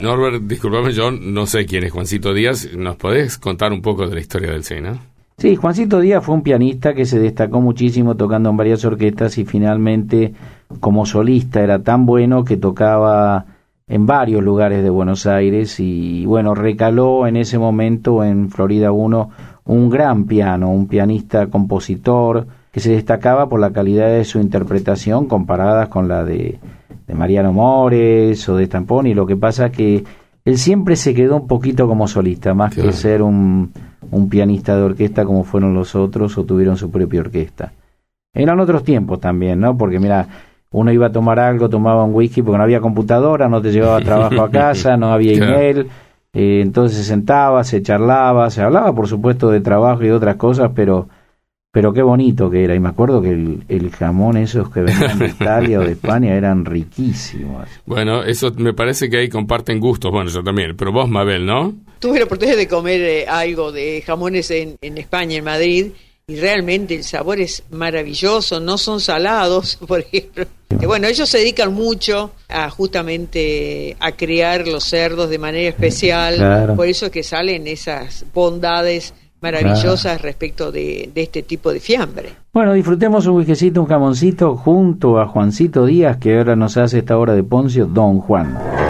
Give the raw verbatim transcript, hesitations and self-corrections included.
Norbert, discúlpame, yo no sé quién es Juancito Díaz. ¿Nos podés contar un poco de la historia del C, no? Sí, Juancito Díaz fue un pianista que se destacó muchísimo tocando en varias orquestas y finalmente como solista era tan bueno que tocaba en varios lugares de Buenos Aires y bueno, recaló en ese momento en Florida uno un gran piano, un pianista compositor que se destacaba por la calidad de su interpretación comparadas con la de, de Mariano Mores o de Stamponi. Lo que pasa que él siempre se quedó un poquito como solista, más claro. que ser un, un pianista de orquesta como fueron los otros o tuvieron su propia orquesta. Eran otros tiempos también, ¿no? Porque mira, uno iba a tomar algo, tomaba un whisky porque no había computadora, no te llevaba trabajo a casa, no había email, eh, entonces se sentaba, se charlaba, se hablaba por supuesto de trabajo y de otras cosas, pero pero qué bonito que era. Y me acuerdo que el, el jamón esos que venían de Italia o de España eran riquísimos. Bueno, eso me parece que ahí comparten gustos, bueno, yo también, pero vos, Mabel, ¿no? Tuve la oportunidad de comer eh, algo de jamones en, en España, en Madrid, y realmente el sabor es maravilloso, no son salados, por ejemplo. Que bueno, ellos se dedican mucho a justamente a criar los cerdos de manera especial, claro. Por eso es que salen esas bondades maravillosas claro. respecto de, de este tipo de fiambre. Bueno, disfrutemos un whiskycito, un jamoncito junto a Juancito Díaz, que ahora nos hace esta hora de Poncio, Don Juan.